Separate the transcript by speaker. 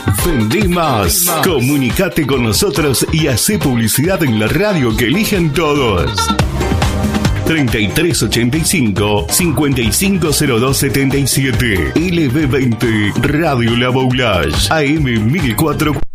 Speaker 1: Vendé más. Comunicate con nosotros y hacé publicidad en la radio que eligen todos. 3385 550277 LB20 Radio La Boulage AM 1400.